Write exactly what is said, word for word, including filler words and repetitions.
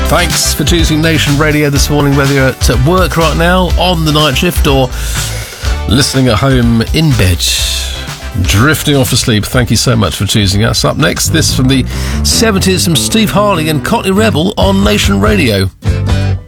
Thanks for choosing Nation Radio this morning, whether you're at work right now, on the night shift, or listening at home in bed, drifting off to sleep. Thank you so much for choosing us. Up next, this from the seventies from Steve Harley and Cockney Rebel on Nation Radio.